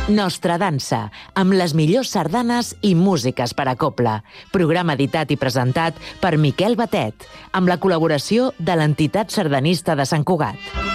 Nostra dansa, amb les millors sardanes i músiques per a cobla. Programa editat i presentat per Miquel Batet, amb la col·laboració de l'entitat sardanista de Sant Cugat.